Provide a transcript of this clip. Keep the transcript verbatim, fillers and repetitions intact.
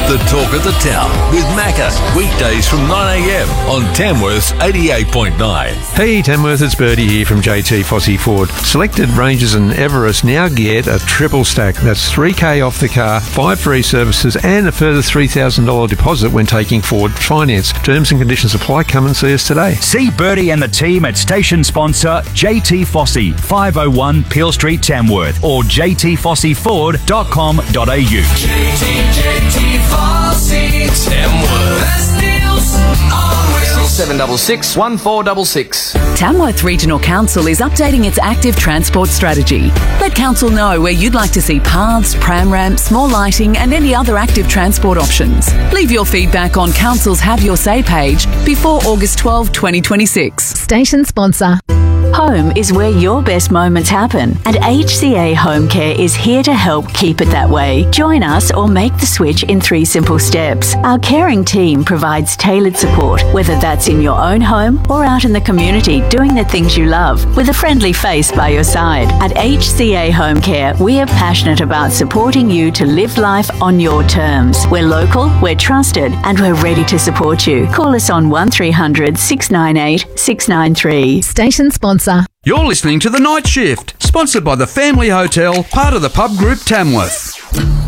The talk of the town with Macca. Weekdays from nine a m on Tamworth's eighty-eight point nine. Hey Tamworth, it's Bertie here from J T Fossey Ford. Selected Rangers and Everest now get a triple stack. That's three K off the car, five free services and a further three thousand dollars deposit when taking Ford finance. Terms and conditions apply. Come and see us today. See Bertie and the team at station sponsor J T Fossey, five oh one Peel Street, Tamworth, or j t fossey ford dot com dot a u. J T, J T Fossey, Tamworth. Best deals on wheels. seven six six, one four six six. Tamworth Regional Council is updating its active transport strategy. Let Council know where you'd like to see paths, pram ramps, more lighting and any other active transport options. Leave your feedback on Council's Have Your Say page before August twelfth, twenty twenty-six. Station sponsor. Home is where your best moments happen, and H C A Home Care is here to help keep it that way. Join us or make the switch in three simple steps. Our caring team provides tailored support, whether that's in your own home or out in the community doing the things you love, with a friendly face by your side. At H C A Home Care, we are passionate about supporting you to live life on your terms. We're local, we're trusted, and we're ready to support you. Call us on one three hundred, six nine eight, six nine three. Station sponsor. You're listening to The Night Shift, sponsored by the Family Hotel, part of the Pub Group Tamworth.